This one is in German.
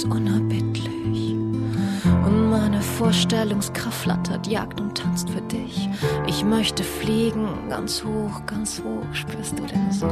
ist unerbittlich. Und meine Vorstellungskraft flattert, jagt und tanzt für dich. Ich möchte fliegen, ganz hoch, spürst du den Sinn?